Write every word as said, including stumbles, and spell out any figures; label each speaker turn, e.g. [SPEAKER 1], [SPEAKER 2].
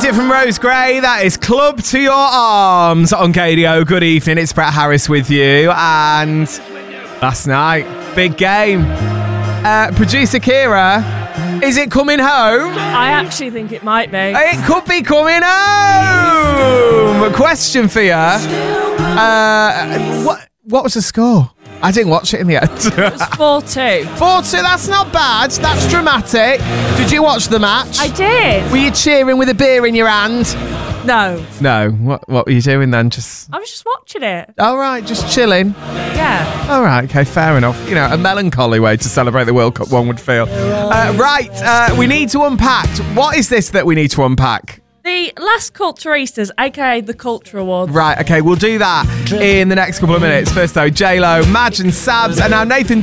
[SPEAKER 1] music from Rose Gray. That is Club to Your Arms on K D O. Good evening. It's Brett Harris with you. And last night, big game. Uh, producer Kira, is it coming home?
[SPEAKER 2] I actually think it might be.
[SPEAKER 1] It could be coming home. Question for you. Uh, what, what was the score? I didn't watch it in the end.
[SPEAKER 2] It was four two.
[SPEAKER 1] four two, that's not bad. That's dramatic. Did you watch the match?
[SPEAKER 2] I did.
[SPEAKER 1] Were you cheering with a beer in your hand?
[SPEAKER 2] No.
[SPEAKER 1] No. What What were you doing then? Just.
[SPEAKER 2] I was just watching it.
[SPEAKER 1] All right, just chilling.
[SPEAKER 2] Yeah.
[SPEAKER 1] All right, okay, fair enough. You know, a melancholy way to celebrate the World Cup, one would feel. Uh, right, uh, we need to unpack. What is this that we need to unpack?
[SPEAKER 2] The last Culturistas, aka the Culture Awards.
[SPEAKER 1] Right, okay, we'll do that in the next couple of minutes. First, though, J-Lo, Madge and Sabs, and now Nathan